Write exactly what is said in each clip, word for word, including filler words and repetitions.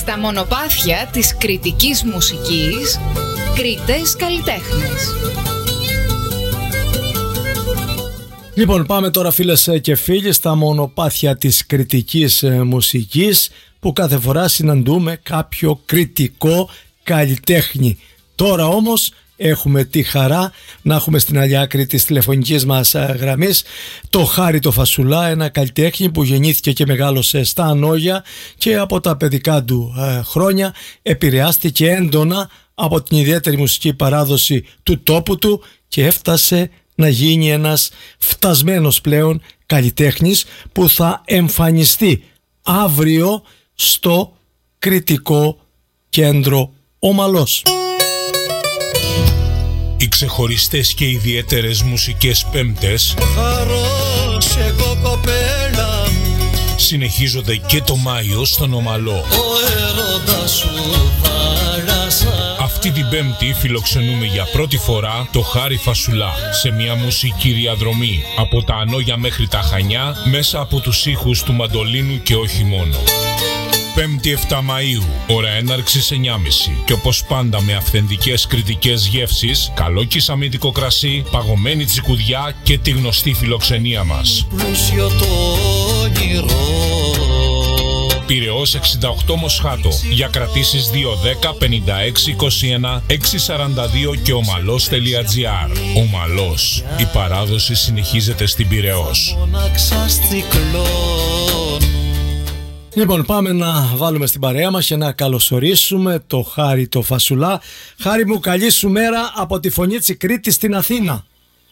Στα μονοπάτια της κριτικής μουσικής, Κρήτες καλλιτέχνες. Λοιπόν, πάμε τώρα φίλες και φίλοι στα μονοπάτια της κριτικής μουσικής, που κάθε φορά συναντούμε κάποιο κριτικό καλλιτέχνη. Τώρα όμως έχουμε τη χαρά να έχουμε στην άλλη άκρη της τηλεφωνικής μας γραμμής το Χάρη το Φασουλά, ένα καλλιτέχνη που γεννήθηκε και μεγάλωσε στα Ανόγια και από τα παιδικά του ε, χρόνια επηρεάστηκε έντονα από την ιδιαίτερη μουσική παράδοση του τόπου του και έφτασε να γίνει ένας φτασμένος πλέον καλλιτέχνης που θα εμφανιστεί αύριο στο Κριτικό Κέντρο Ομαλός. Οι ξεχωριστές και ιδιαίτερες μουσικές πέμπτες Χαρός εγώ κοπέλα συνεχίζονται και το Μάιο στον Ομαλό. Ο έρωτας σου θάλασσα. Αυτή την Πέμπτη φιλοξενούμε για πρώτη φορά το Χάρη Φασουλά σε μια μουσική διαδρομή από τα Ανόγια μέχρι τα Χανιά μέσα από τους ήχους του μαντολίνου και όχι μόνο. Πέμπτη εφτά Μαΐου, ώρα έναρξης εννιά και μισή και όπως πάντα με αυθεντικές κριτικές γεύσεις, καλό κισαμίτικο κρασί, παγωμένη τσικουδιά και τη γνωστή φιλοξενία μας. Πλούσιο το όνειρο. Πειραιώς εξήντα οκτώ Μοσχάτο, για κρατήσεις δύο δέκα πενήντα έξι είκοσι ένα εξακόσια σαράντα δύο και ομαλός τελεία τζι άρ. Ομαλός, η παράδοση συνεχίζεται στην Πειραιώς. Λοιπόν, πάμε να βάλουμε στην παρέα μας και να καλωσορίσουμε το Χάρη το Φασουλά. Χάρη μου, καλή σου μέρα από τη Φωνή της Κρήτης στην Αθήνα.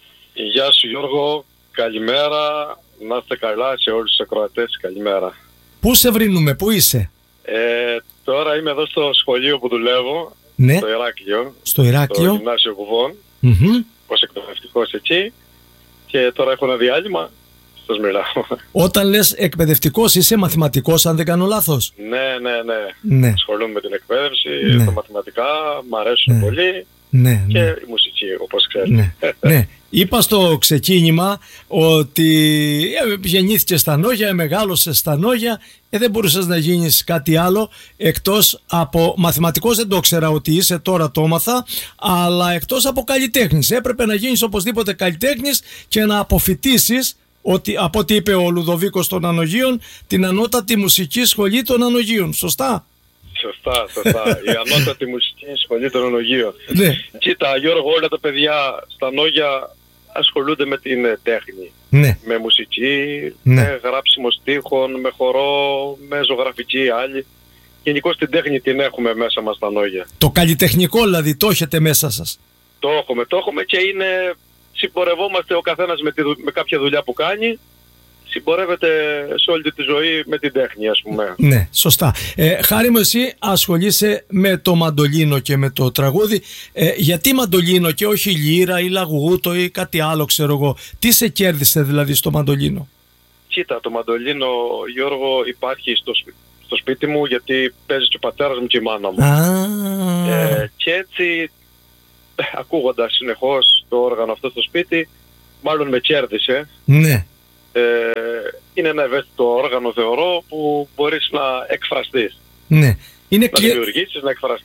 Γεια σου Γιώργο, καλημέρα, να είστε καλά σε όλους τους ακροατές, καλημέρα. Πού σε βρίνουμε, πού είσαι? Ε, τώρα είμαι εδώ στο σχολείο που δουλεύω, Ναι. στο Ηράκλειο, Στο Ηράκλειο. στο Γυμνάσιο Βουβών, Mm-hmm. ως εκπαιδευτικός εκεί, και τώρα έχω ένα διάλειμμα, σας μιλάω. Όταν λες εκπαιδευτικός, είσαι μαθηματικός, αν δεν κάνω λάθος? Ναι, ναι, ναι, Ναι. ασχολούμαι με την εκπαίδευση, Ναι. τα μαθηματικά, μ' αρέσουν Ναι. πολύ, Ναι, και ναι. η μουσική, όπως ξέρετε. Ναι, ναι. Είπα στο ξεκίνημα ότι ε, γεννήθηκες στα Νόγια, μεγάλωσες στα Νόγια, ε, δεν μπορούσες να γίνεις κάτι άλλο εκτός από μαθηματικός. Δεν το ήξερα ότι είσαι, τώρα το έμαθα, αλλά εκτός από καλλιτέχνης. Έπρεπε να γίνεις οπωσδήποτε καλλιτέχνης και να αποφοιτήσεις, ότι, από ό,τι είπε ο Λουδοβίκος των Ανογίων, την ανώτατη μουσική σχολή των Ανογίων. Σωστά? Σωστά, σωστά. Η ανώτατη μουσική σχολή των Ανογίων. Ναι. Κοίτα Γιώργο, όλα τα παιδιά στα Νόγια ασχολούνται με την ε, τέχνη. Ναι. Με μουσική, Ναι. με γράψιμο στίχων, με χορό, με ζωγραφική άλλη. Γενικώς την τέχνη την έχουμε μέσα μας στα Νόγια. Το καλλιτεχνικό δηλαδή το έχετε μέσα σας. Το έχουμε, το έχουμε και είναι... Συμπορευόμαστε ο καθένας με, τη, με κάποια δουλειά που κάνει. Συμπορεύεται σε όλη τη ζωή με την τέχνη, ας πούμε. Ναι, σωστά. Ε, Χάρη μου, εσύ ασχολείσαι με το μαντολίνο και με το τραγούδι. Ε, γιατί μαντολίνο και όχι λύρα ή λαγουγούτο ή κάτι άλλο, ξέρω εγώ? Τι σε κέρδισε δηλαδή στο μαντολίνο? Κοίτα, το μαντολίνο, Γιώργο, υπάρχει στο, σπί- στο σπίτι μου, γιατί παίζει και ο πατέρας μου και η μάνα μου. Α, Ε, και έτσι, ακούγοντας συνεχώς το όργανο αυτό στο σπίτι, μάλλον με κέρδισε. ναι, Ε, είναι ένα ευαίσθητο όργανο, θεωρώ, που μπορείς να εκφραστείς. ναι. Είναι Να κλε... δημιουργήσεις, να εκφραστείς.